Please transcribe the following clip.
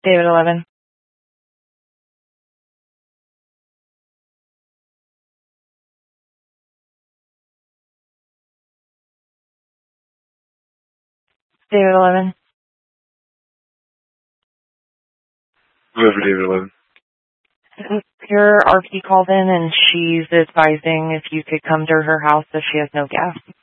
David 11. David 11. Whoever David 11. Your RP called in and she's advising if you could come to her house if she has no gas.